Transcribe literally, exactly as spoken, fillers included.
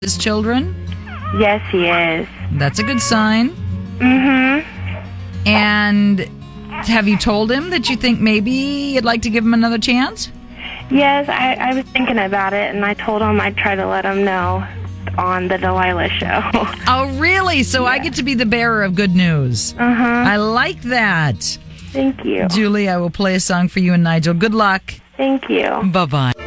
his children? Yes, he is. That's a good sign. Mm-hmm. And have you told him that you think maybe you'd like to give him another chance? Yes, I, I was thinking about it, and I told him I'd try to let him know on the Delilah show. Oh, really? So Yeah. I get to be the bearer of good news. Uh-huh. I like that. Thank you. Julie, I will play a song for you and Nigel. Good luck. Thank you. Bye-bye.